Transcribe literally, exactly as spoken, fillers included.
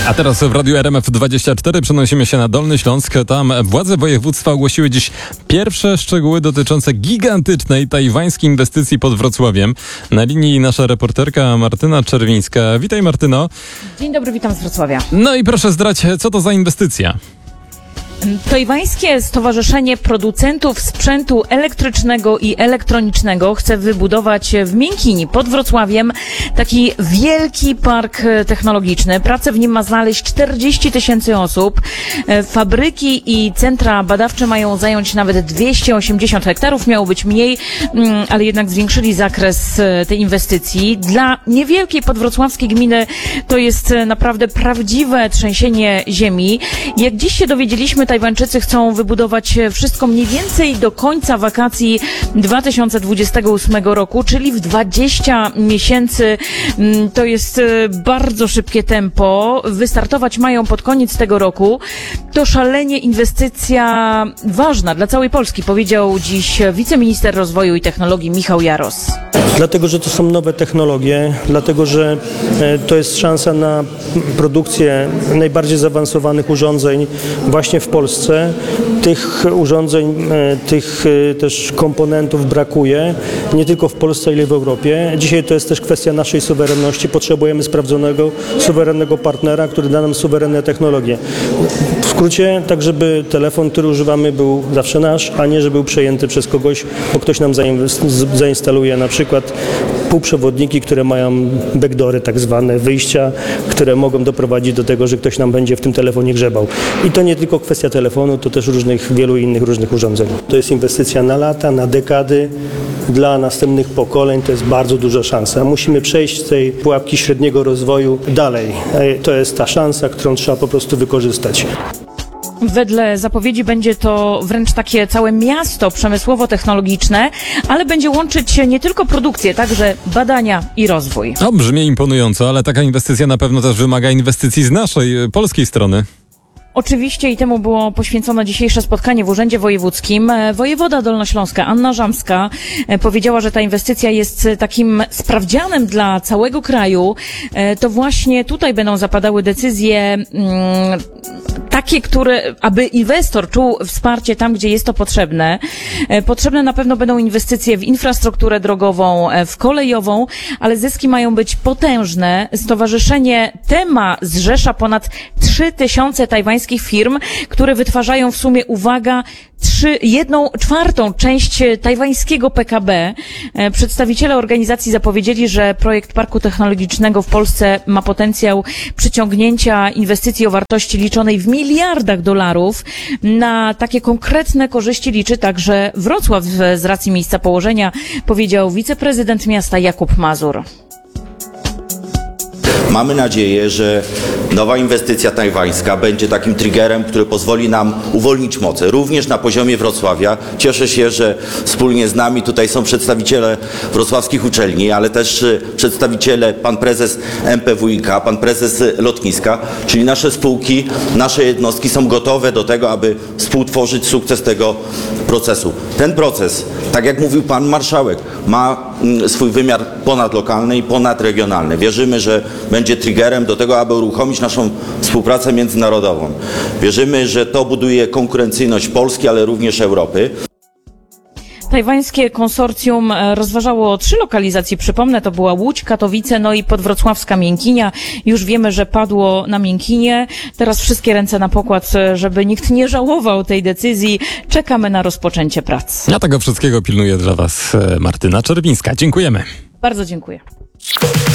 A teraz w Radiu R M F dwadzieścia cztery przenosimy się na Dolny Śląsk. Tam władze województwa ogłosiły dziś pierwsze szczegóły dotyczące gigantycznej tajwańskiej inwestycji pod Wrocławiem. Na linii nasza reporterka Martyna Czerwińska. Witaj, Martyno. Dzień dobry, witam z Wrocławia. No i proszę zdrać, co to za inwestycja? Tajwańskie Stowarzyszenie Producentów Sprzętu Elektrycznego i Elektronicznego chce wybudować w Miękini pod Wrocławiem taki wielki park technologiczny. Pracę w nim ma znaleźć czterdzieści tysięcy osób. Fabryki i centra badawcze mają zająć nawet dwieście osiemdziesiąt hektarów. Miało być mniej, ale jednak zwiększyli zakres tej inwestycji. Dla niewielkiej podwrocławskiej gminy to jest naprawdę prawdziwe trzęsienie ziemi. Jak dziś się dowiedzieliśmy, Tajwańczycy chcą wybudować wszystko mniej więcej do końca wakacji dwa tysiące dwudziestego ósmego roku, czyli w dwadzieścia miesięcy. To jest bardzo szybkie tempo. Wystartować mają pod koniec tego roku. To szalenie inwestycja ważna dla całej Polski, powiedział dziś wiceminister rozwoju i technologii Michał Jaros. Dlatego, że to są nowe technologie, dlatego, że to jest szansa na produkcję najbardziej zaawansowanych urządzeń właśnie w Polsce. Tych urządzeń, tych też komponentów brakuje, nie tylko w Polsce, ale i w Europie. Dzisiaj to jest też kwestia naszej suwerenności. Potrzebujemy sprawdzonego, suwerennego partnera, który da nam suwerenne technologie. W skrócie, tak żeby telefon, który używamy, był zawsze nasz, a nie, żeby był przejęty przez kogoś, bo ktoś nam zainstaluje na przykład półprzewodniki, które mają backdoory, tak zwane wyjścia, które mogą doprowadzić do tego, że ktoś nam będzie w tym telefonie grzebał. I to nie tylko kwestia telefonu, to też różnych, wielu innych różnych urządzeń. To jest inwestycja na lata, na dekady. Dla następnych pokoleń to jest bardzo duża szansa. Musimy przejść z tej pułapki średniego rozwoju dalej. To jest ta szansa, którą trzeba po prostu wykorzystać. Wedle zapowiedzi będzie to wręcz takie całe miasto przemysłowo-technologiczne, ale będzie łączyć nie tylko produkcję, także badania i rozwój. No, brzmi imponująco, ale taka inwestycja na pewno też wymaga inwestycji z naszej, polskiej strony. Oczywiście i temu było poświęcone dzisiejsze spotkanie w Urzędzie Wojewódzkim. Wojewoda Dolnośląska Anna Żamska powiedziała, że ta inwestycja jest takim sprawdzianem dla całego kraju. To właśnie tutaj będą zapadały decyzje mm, takie, które, aby inwestor czuł wsparcie tam, gdzie jest to potrzebne. Potrzebne na pewno będą inwestycje w infrastrukturę drogową, w kolejową, ale zyski mają być potężne. Stowarzyszenie Tema zrzesza ponad trzy tysiące tajwańskich firm, które wytwarzają w sumie, uwaga, trzy, jedną czwartą część tajwańskiego P K B. Przedstawiciele organizacji zapowiedzieli, że projekt parku technologicznego w Polsce ma potencjał przyciągnięcia inwestycji o wartości liczonej w miliardach dolarów. Na takie konkretne korzyści liczy także Wrocław z racji miejsca położenia, powiedział wiceprezydent miasta Jakub Mazur. Mamy nadzieję, że nowa inwestycja tajwańska będzie takim triggerem, który pozwoli nam uwolnić moce, również na poziomie Wrocławia. Cieszę się, że wspólnie z nami tutaj są przedstawiciele wrocławskich uczelni, ale też przedstawiciele, pan prezes M P W i K, pan prezes lotniska, czyli nasze spółki, nasze jednostki są gotowe do tego, aby współtworzyć sukces tego procesu. Ten proces, tak jak mówił pan marszałek, ma swój wymiar ponadlokalny i ponadregionalny. Wierzymy, że będzie triggerem do tego, aby uruchomić naszą współpracę międzynarodową. Wierzymy, że to buduje konkurencyjność Polski, ale również Europy. Tajwańskie konsorcjum rozważało trzy lokalizacje. Przypomnę, to była Łódź, Katowice, no i podwrocławska Miękinia. Już wiemy, że padło na Miękinie. Teraz wszystkie ręce na pokład, żeby nikt nie żałował tej decyzji. Czekamy na rozpoczęcie prac. Ja tego wszystkiego pilnuję dla Was Martyna Czerwińska. Dziękujemy. Bardzo dziękuję.